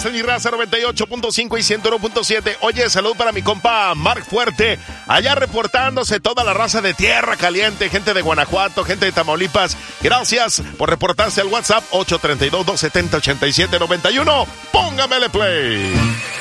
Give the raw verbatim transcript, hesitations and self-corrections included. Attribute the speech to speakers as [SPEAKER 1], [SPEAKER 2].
[SPEAKER 1] Esta es mi raza noventa y ocho punto cinco y ciento uno punto siete. Oye, salud para mi compa Mark Fuerte, allá reportándose toda la raza de Tierra Caliente, gente de Guanajuato, gente de Tamaulipas. Gracias por reportarse al WhatsApp ocho tres dos, dos siete cero, ocho siete nueve uno. Póngamele play.